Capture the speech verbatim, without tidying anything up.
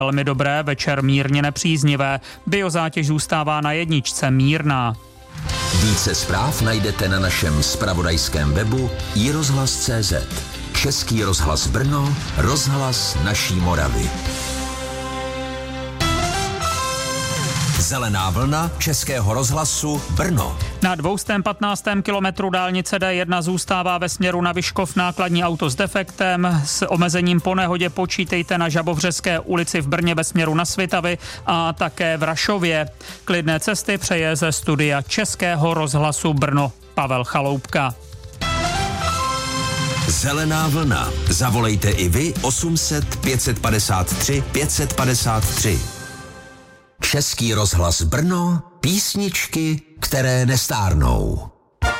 Velmi dobré, večer mírně nepříznivé. Biozátěž zůstává na jedničce, mírná. Více zpráv najdete na našem zpravodajském webu i rozhlas tečka cé zet. Český rozhlas Brno, rozhlas naší Moravy. Zelená vlna Českého rozhlasu Brno. Na dvě stě patnáctém kilometru dálnice D jedna zůstává ve směru na Vyškov nákladní auto s defektem. S omezením po nehodě počítejte na Žabovřeské ulici v Brně ve směru na Svitavy a také v Rašově. Klidné cesty přeje ze studia Českého rozhlasu Brno Pavel Chaloupka. Zelená vlna. Zavolejte i vy osm set pět set padesát tři pět set padesát tři. Český rozhlas Brno, písničky, které nestárnou.